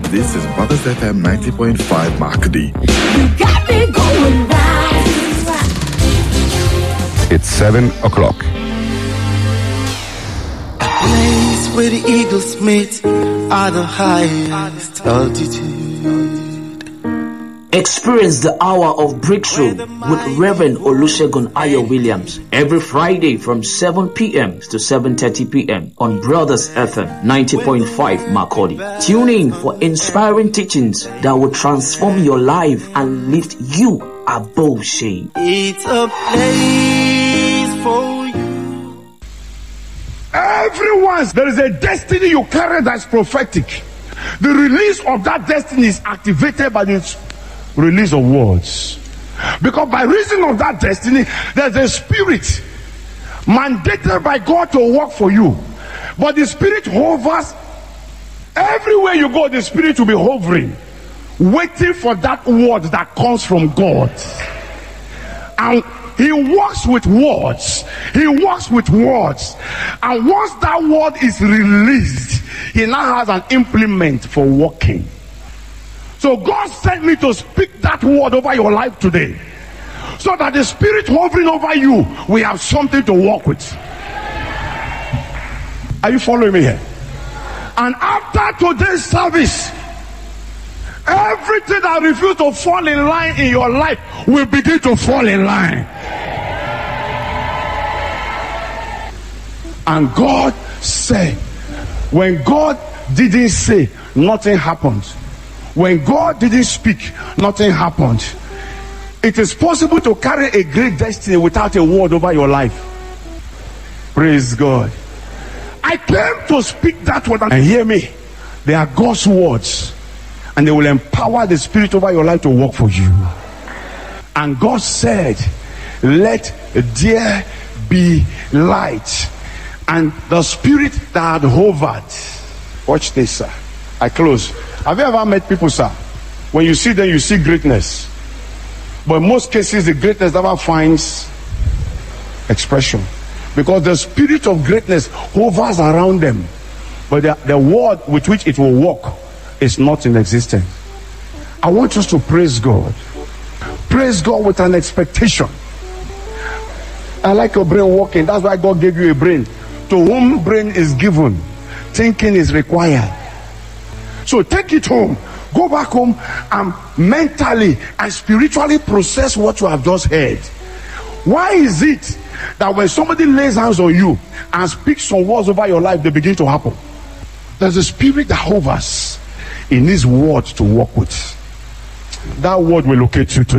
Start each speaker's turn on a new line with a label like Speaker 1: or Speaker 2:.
Speaker 1: This is Brothers FM 90.5 Makadi.
Speaker 2: You got me going round.
Speaker 3: It's 7 o'clock.
Speaker 4: Place where the eagles meet at the highest altitude.
Speaker 5: Experience the hour of breakthrough with Reverend Olusegun Ayo Williams every Friday from 7 p.m. to 7:30 p.m. on Brothers FM 90.5 Macaulay. Tune in for inspiring teachings that will transform your life and lift you above shame.
Speaker 4: It's a place for you.
Speaker 6: Everyone, there is a destiny you carry that's prophetic. The release of that destiny is activated by the release of words. Because by reason of that destiny, there's a spirit mandated by God to work for you. But the spirit hovers everywhere you go. The spirit will be hovering, waiting for that word that comes from God. And he works with words. He works with words. And once that word is released, he now has an implement for working. So God sent me to speak that word over your life today, so that the spirit hovering over you, we have something to work with. Are you following me here? And after today's service, everything that refused to fall in line in your life will begin to fall in line. And God said, when God didn't say, nothing happened. When God didn't speak, nothing happened. It is possible to carry a great destiny without a word over your life. Praise God. I came to speak that word, and hear me. They are God's words, and they will empower the spirit over your life to work for you. And God said, let there be light. And the spirit that had hovered, watch this, sir. I close. Have you ever met people, sir? When you see them, you see greatness. But in most cases, the greatness never finds expression, because the spirit of greatness hovers around them, but the word with which it will walk is not in existence. I want us to praise God. Praise God with an expectation. I like your brain working. That's why God gave you a brain. To whom brain is given, thinking is required. So take it home. Go back home and mentally and spiritually process what you have just heard. Why is it that when somebody lays hands on you and speaks some words over your life, they begin to happen? There's a spirit that hovers in his word to work with. That word will locate you today.